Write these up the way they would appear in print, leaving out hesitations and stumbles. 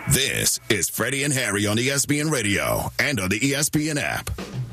This is Freddie and Harry on ESPN Radio and on the ESPN app.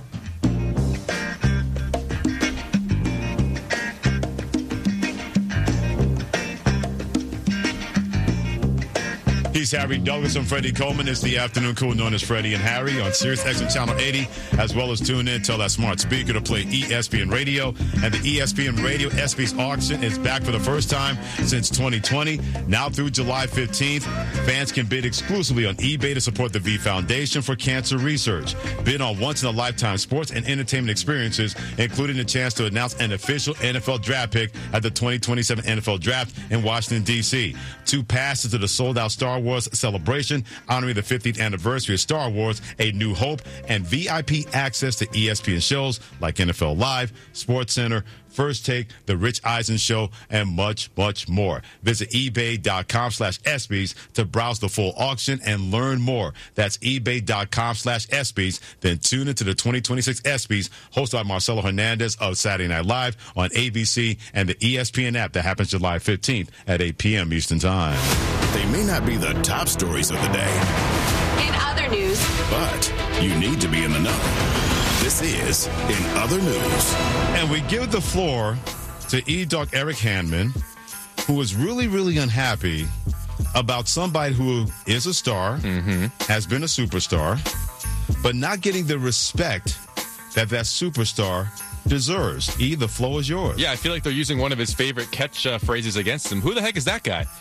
He's Harry Douglas. I'm Freddie Coleman. It's the afternoon cool known as Freddie and Harry on Sirius XM Channel 80, as well as tune in, tell that smart speaker to play ESPN Radio. And the ESPN Radio ESPYs auction is back for the first time since 2020. Now through July 15th, fans can bid exclusively on eBay to support the V Foundation for Cancer Research. Bid on once-in-a-lifetime sports and entertainment experiences, including the chance to announce an official NFL draft pick at the 2027 NFL Draft in Washington, D.C. 2 passes to the sold-out Star Wars celebration honoring the 50th anniversary of Star Wars, A New Hope, and VIP access to ESPN shows like NFL Live, SportsCenter, First Take, The Rich Eisen Show, and much, much more. Visit ebay.com/ESPYs to browse the full auction and learn more. That's ebay.com/ESPYs. Then tune into the 2026 ESPYs, hosted by Marcelo Hernandez of Saturday Night Live on ABC and the ESPN app. That happens July 15th at 8 p.m. Eastern Time. They may not be the top stories of the day. In other news. But you need to be in the know. This is In Other News. And we give the floor to E-Dog Eric Hanman, who is really, really unhappy about somebody who is a star, has been a superstar, but not getting the respect that superstar deserves. E, the flow is yours. Yeah, I feel like they're using one of his favorite catch phrases against him. Who the heck is that guy?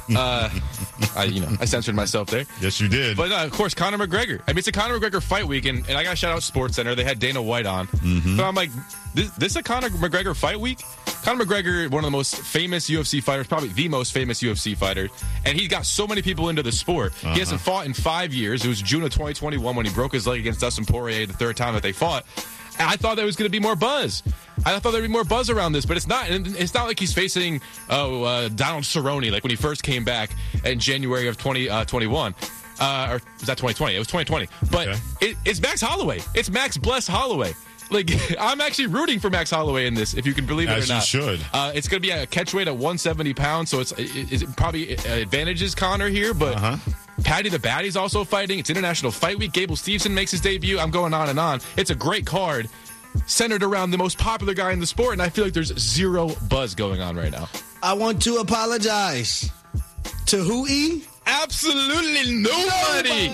I censored myself there. Yes, you did. But, of course, Conor McGregor. I mean, it's a Conor McGregor fight week, and I got to shout out SportsCenter. They had Dana White on. But I'm like, this is a Conor McGregor fight week? Conor McGregor, one of the most famous UFC fighters, probably the most famous UFC fighter, and he got so many people into the sport. He hasn't fought in 5 years. It was June of 2021 when he broke his leg against Dustin Poirier the third time that they fought. And I thought there was going to be more buzz. I thought there'd be more buzz around this, but it's not. And it's not like he's facing Donald Cerrone like when he first came back in January of 2021. Or was that 2020? It was 2020. But it's Max Holloway. It's Max Bless Holloway. Like, I'm actually rooting for Max Holloway in this, if you can believe it or not. As you should. It's going to be a catch weight at 170 pounds, so it probably advantages Conor here, but Paddy the Baddy's also fighting. It's International Fight Week. Gable Steveson makes his debut. I'm going on and on. It's a great card centered around the most popular guy in the sport, and I feel like there's zero buzz going on right now. I want to apologize. To who, E? Absolutely nobody.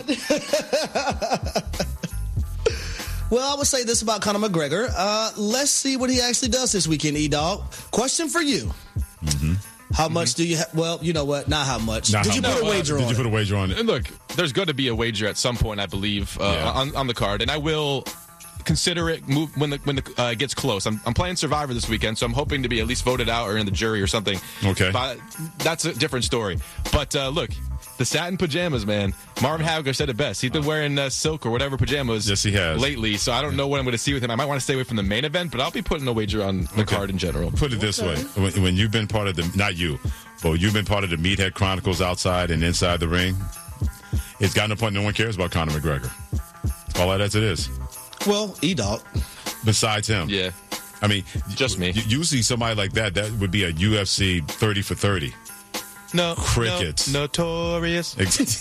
Well, I would say this about Conor McGregor. Let's see what he actually does this weekend, E-Dog. Question for you. How much do you have? Well, you know what? Not how much. Did you put a wager on it? Did you put a wager on it? And look, there's going to be a wager at some point, I believe, on the card, and I will consider it when it gets close. I'm playing Survivor this weekend, so I'm hoping to be at least voted out or in the jury or something. Okay. But that's a different story. But look, the satin pajamas, man. Marvin Hagler said it best. He's been wearing silk or whatever pajamas yes, he has. lately, so I don't know what I'm going to see with him. I might want to stay away from the main event, but I'll be putting a wager on the card in general. Put it this way. When you've been part of not you, but you've been part of the Meathead Chronicles outside and inside the ring, it's gotten to the point no one cares about Conor McGregor. All that as it is. Well, E-Dog. Besides him. Yeah. I mean, just me. You see somebody like that would be a UFC 30 for 30. No. Crickets. No, notorious.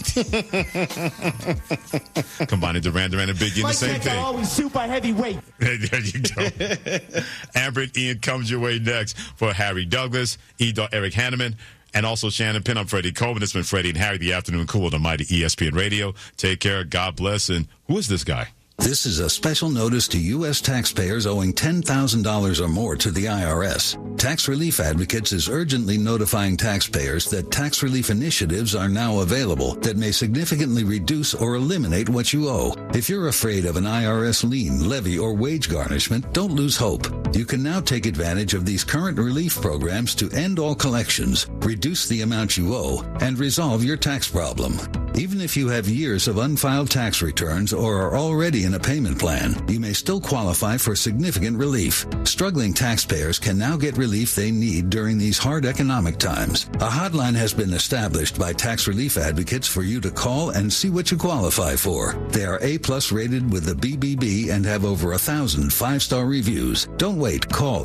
Combining Duran and Biggie in the same thing. Always super heavyweight. There you go. Amber and Ian comes your way next for Harry Douglas, E-Dog Eric Hanneman, and also Shannon Penn. I'm Freddie Coleman. It's been Freddie and Harry, the afternoon cool on the mighty ESPN Radio. Take care. God bless. And who is this guy? This is a special notice to U.S. taxpayers owing $10,000 or more to the IRS. Tax Relief Advocates is urgently notifying taxpayers that tax relief initiatives are now available that may significantly reduce or eliminate what you owe. If you're afraid of an IRS lien, levy, or wage garnishment, don't lose hope. You can now take advantage of these current relief programs to end all collections, reduce the amount you owe, and resolve your tax problem. Even if you have years of unfiled tax returns or are already in a payment plan, you may still qualify for significant relief. Struggling taxpayers can now get relief they need during these hard economic times. A hotline has been established by Tax Relief Advocates for you to call and see what you qualify for. They are A+ rated with the BBB and have over 1,000 5-star reviews. Don't wait. Call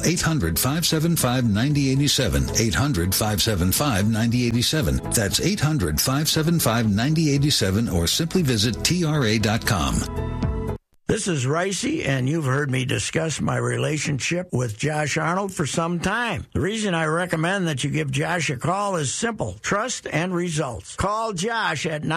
800-575-9087. 800-575-9087. That's 800-575-9087. 9087 or simply visit TRA.com. This is Ricey, and you've heard me discuss my relationship with Josh Arnold for some time. The reason I recommend that you give Josh a call is simple: trust and results. Call Josh at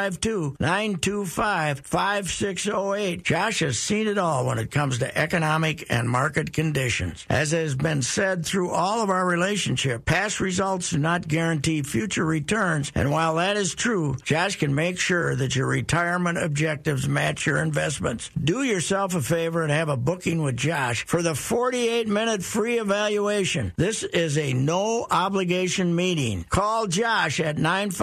952-925-5608. Josh has seen it all when it comes to economic and market conditions. As has been said through all of our relationship, past results do not guarantee future returns, and while that is true, Josh can make sure that your retirement objectives match your investments. Do yourself a favor and have a booking with Josh for the 48-minute free evaluation. This is a no-obligation meeting. Call Josh at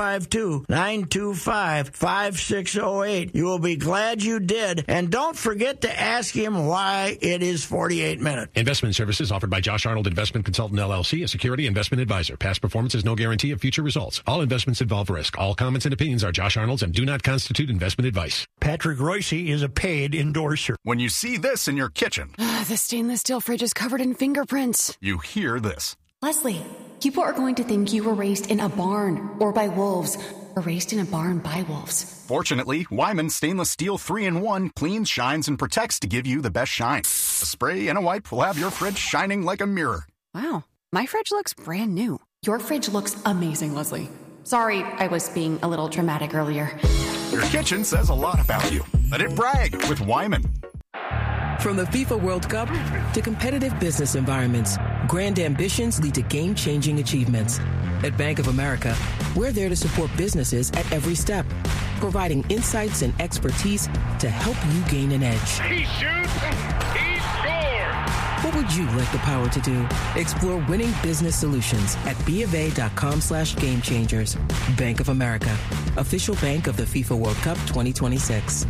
952-925-5608. You will be glad you did, and don't forget to ask him why it is 48 minutes. Investment services offered by Josh Arnold Investment Consultant, LLC, a security investment advisor. Past performance is no guarantee of future results. All investments involve risk. All comments and opinions are Josh Arnold's and do not constitute investment advice. Patrick Ricey is a paid endorser. When you see this in your kitchen, the stainless steel fridge is covered in fingerprints. You hear this. Leslie, people are going to think you were raised in a barn or by wolves, or raised in a barn by wolves. Fortunately, Wyman Stainless Steel 3-in-1 cleans, shines, and protects to give you the best shine. A spray and a wipe will have your fridge shining like a mirror. Wow, my fridge looks brand new. Your fridge looks amazing, Leslie. Sorry, I was being a little dramatic earlier. Your kitchen says a lot about you. Let it brag with Wyman. From the FIFA World Cup to competitive business environments, grand ambitions lead to game-changing achievements. At Bank of America, we're there to support businesses at every step, providing insights and expertise to help you gain an edge. He shoots, he scores! What would you like the power to do? Explore winning business solutions at BofA.com/gamechangers. Bank of America, official bank of the FIFA World Cup 2026.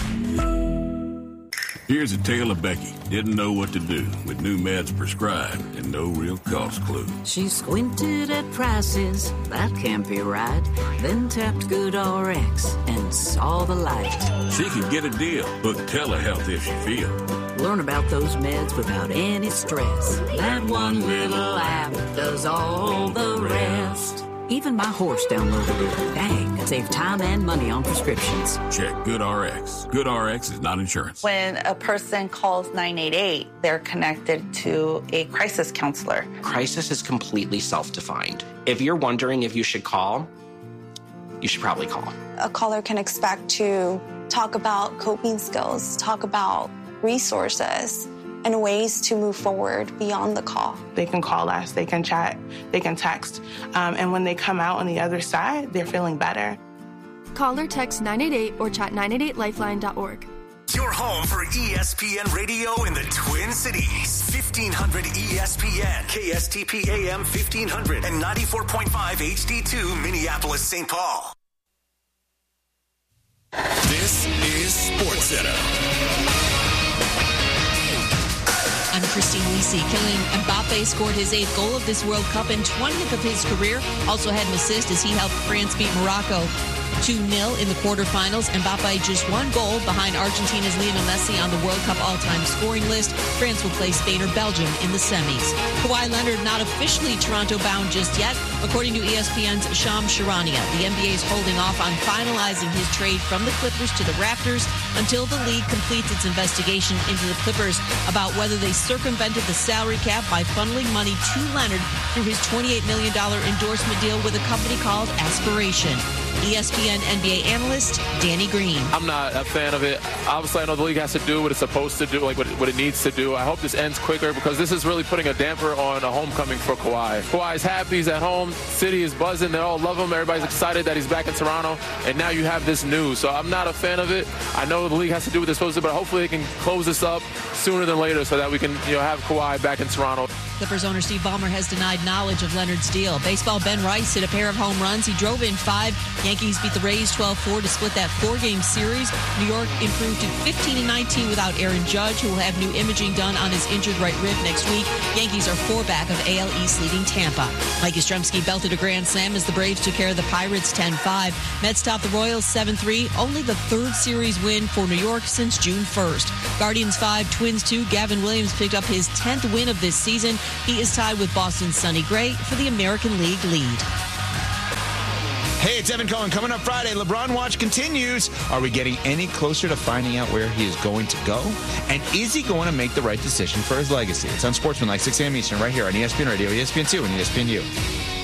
Here's a tale of Becky. Didn't know what to do with new meds prescribed and no real cost clue. She squinted at prices, that can't be right. Then tapped GoodRx and saw the light. She could get a deal. Book telehealth if she feel. Learn about those meds without any stress. That one little app does all the rest. Even my horse downloaded it. Dang, save time and money on prescriptions. Check GoodRx. GoodRx is not insurance. When a person calls 988, they're connected to a crisis counselor. Crisis is completely self-defined. If you're wondering if you should call, you should probably call. A caller can expect to talk about coping skills, talk about resources, and ways to move forward beyond the call. They can call us, they can chat, they can text. And when they come out on the other side, they're feeling better. Call or text 988 or chat 988lifeline.org. Your home for ESPN Radio in the Twin Cities. 1500 ESPN, KSTP AM 1500, and 94.5 HD2 Minneapolis, St. Paul. This is SportsCenter. I'm Christine Lisi. Kylian Mbappe scored his 8th goal of this World Cup and 20th of his career. Also had an assist as he helped France beat Morocco 2-0 in the quarterfinals. Mbappe just 1 goal behind Argentina's Lionel Messi on the World Cup all-time scoring list. France will play Spain or Belgium in the semis. Kawhi Leonard not officially Toronto-bound just yet. According to ESPN's Shams Charania, the NBA is holding off on finalizing his trade from the Clippers to the Raptors until the league completes its investigation into the Clippers about whether they circumvented the salary cap by funneling money to Leonard through his $28 million endorsement deal with a company called Aspiration. ESPN NBA analyst Danny Green. I'm not a fan of it. Obviously, I know the league has to do what it's supposed to do, like what it needs to do. I hope this ends quicker because this is really putting a damper on a homecoming for Kawhi. Kawhi's happy. He's at home. City is buzzing. They all love him. Everybody's excited that he's back in Toronto. And now you have this news. So I'm not a fan of it. I know the league has to do what they're supposed to, but hopefully they can close this up sooner than later so that we can have Kawhi back in Toronto. Clippers owner Steve Ballmer has denied knowledge of Leonard's deal. Baseball Ben Rice hit a pair of home runs. He drove in 5. Yankees beat the Rays 12-4 to split that 4-game series. New York improved to 15-19 without Aaron Judge, who will have new imaging done on his injured right rib next week. Yankees are 4 back of AL East leading Tampa. Mike Yastrzemski belted a grand slam as the Braves took care of the Pirates 10-5. Mets topped the Royals 7-3, only the 3rd series win for New York since June 1st. Guardians 5, Twins 2. Gavin Williams picked up his 10th win of this season. He is tied with Boston's Sonny Gray for the American League lead. Hey, it's Evan Cohen. Coming up Friday, LeBron Watch continues. Are we getting any closer to finding out where he is going to go? And is he going to make the right decision for his legacy? It's on Sportsman, like 6 a.m. Eastern, right here on ESPN Radio, ESPN2, and ESPNU.